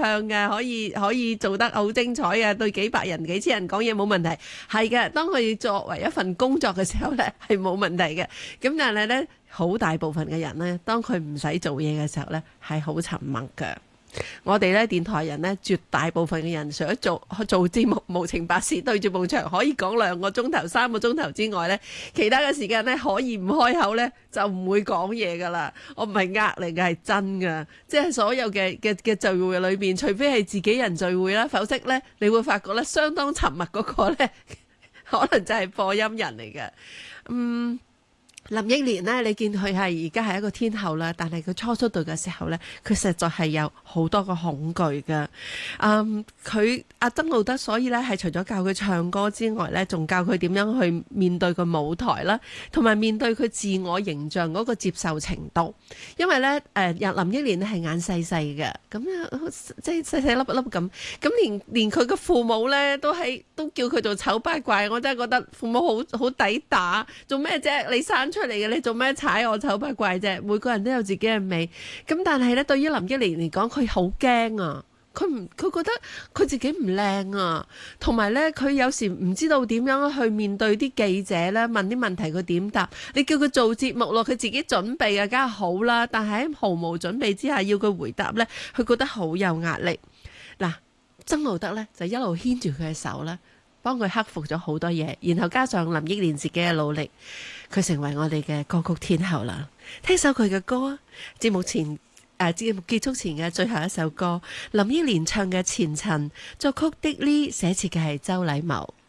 向嘅，可以做得好精彩嘅，對幾百人、幾千人講嘢冇問題。係嘅，當佢作為一份工作嘅時候咧，係冇問題嘅。咁但係咧，好大部分嘅人咧，當佢唔使做嘢嘅時候咧，係好沉默嘅。我哋咧電台人咧，絕大部分嘅人除咗做節目無情百事對住埲牆可以講2個鐘頭、3個鐘頭之外咧，其他嘅時間咧可以唔開口咧就唔會講嘢噶啦。我唔係呃你嘅，係真噶。即係所有嘅聚會裏邊，除非係自己人聚會啦，否則咧你會發覺咧相當沉默嗰個咧，可能就係播音人嚟嘅。林憶蓮呢，你見佢係而家係一個天后啦，但係佢初出道嘅時候呢，佢實在係有好多個恐懼嘅。佢阿曾路德，所以呢係除咗教佢唱歌之外呢，仲教佢點樣去面對個舞台啦，同埋面對佢自我形象嗰個接受程度。因為呢，林憶蓮呢係眼細細嘅，咁即係細細粒粒咁，咁連佢嘅父母呢都叫佢做醜八怪。我真係覺得父母好抵打，做咩啫？你生出嚟嘅，你做咩踩我醜八怪啫？每個人都有自己嘅美，咁但係咧，對於林憶蓮嚟講，佢好驚啊！佢覺得佢自己唔靚啊，同埋咧，佢有時唔知道點樣去面對啲記者咧，問啲問題佢點答？你叫佢做節目咯，佢自己準備啊，梗係好啦。但係喺毫無準備之下要佢回答咧，佢覺得好有壓力。嗱，曾路德咧就一路牽住佢嘅手啦，幫佢克服咗好多嘢，然後加上林憶蓮自己嘅努力，佢成為我哋嘅歌曲天后啦。聽首佢嘅歌啊！節目結束前嘅最後一首歌，林憶蓮唱嘅《前塵》，作曲的呢，寫詞嘅係周禮茂。